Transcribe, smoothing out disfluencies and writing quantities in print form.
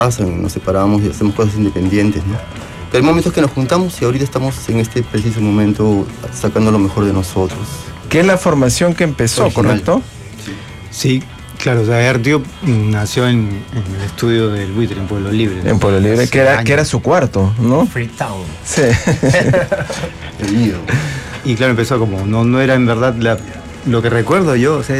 nos separamos y hacemos cosas independientes, ¿no? Pero hay momentos que nos juntamos y ahorita estamos en este preciso momento sacando lo mejor de nosotros. Que es la formación que empezó, Original. ¿correcto? Sí, claro, o sea, Artio nació en el estudio del Buitre, en Pueblo Libre, ¿no? En Pueblo Libre, que era su cuarto, ¿no? Freetown. Sí. El nido. Y claro, empezó como, no era en verdad lo que recuerdo yo, o sea,